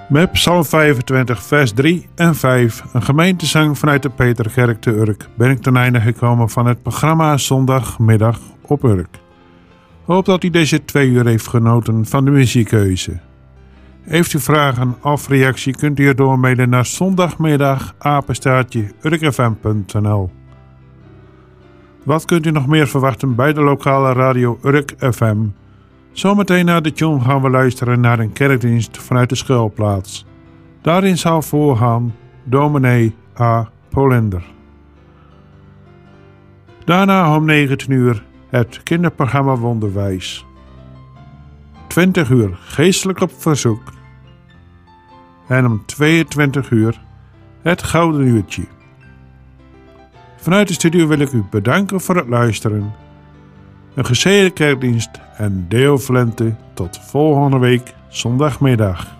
Met Psalm 25 vers 3 en 5, een gemeentezang vanuit de Peterkerk te Urk, ben ik ten einde gekomen van het programma Zondagmiddag op Urk. Hoop dat u deze 2 uur heeft genoten van de muziekkeuze. Heeft u vragen of reactie, kunt u er doormailen naar zondagmiddag@urkfm.nl. Wat kunt u nog meer verwachten bij de lokale radio Urk FM? Zometeen na de tune gaan we luisteren naar een kerkdienst vanuit de schuilplaats. Daarin zal voorgaan dominee A. Polinder. Daarna om 19 uur het kinderprogramma Wonderwijs. 20 uur geestelijk op verzoek. En om 22 uur het Gouden Uurtje. Vanuit de studio wil ik u bedanken voor het luisteren. Een gezegende kerkdienst en Deo Valente tot volgende week zondagmiddag.